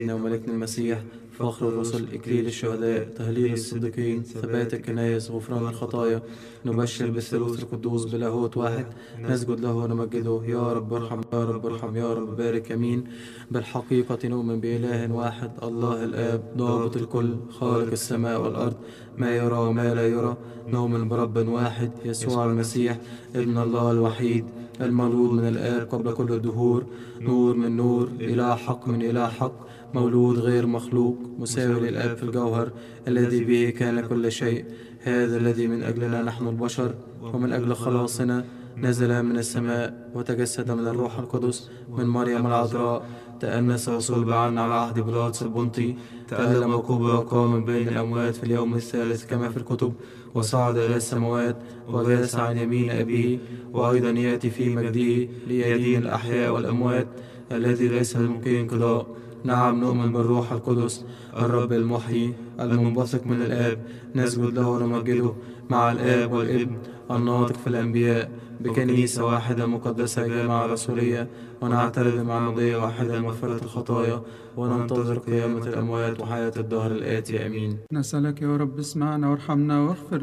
وملكنا المسيح، فخر الرسل، إكليل الشهداء، تهليل الصديقين، ثبات الكنائس، غفران الخطايا. نبشر بالثالوث القدوس بلاهوت واحد، نسجد له ونمجده. يا رب ارحم، يا رب ارحم، يا رب بارك. امين. بالحقيقة نؤمن بإله واحد، الله الآب ضابط الكل، خالق السماء والأرض، ما يرى وما لا يرى. نؤمن برب واحد، يسوع المسيح ابن الله الوحيد، المولود من الآب قبل كل الدهور، نور من نور، إله حق من إله حق، مولود غير مخلوق، مساوي للآب في الجوهر، الذي به كان كل شيء. هذا الذي من أجلنا نحن البشر ومن أجل خلاصنا نزل من السماء، وتجسد من الروح القدس من مريم العذراء، تأنس وصلب عنا على عهد بيلاطس البنطي، تألم وكبر وقام من بين الأموات في اليوم الثالث كما في الكتب، وصعد إلى السماوات وجلس عن يمين أبيه، وأيضا يأتي في مجده ليدين الأحياء والأموات، الذي ليس ممكن انقضاء. نعم، نؤمن بالروح القدس الرب المحيي المنبثق من الآب، نسجد له ونمجده مع الآب والابن الناطق في الأنبياء، بكنيسة واحدة مقدسة جامعة رسولية، ونعترف بمعمودية واحدة لمغفرة الخطايا، وننتظر قيامة الأموات وحياة الدهر الآتي. آمين. نسألك يا رب اسمعنا وارحمنا واغفر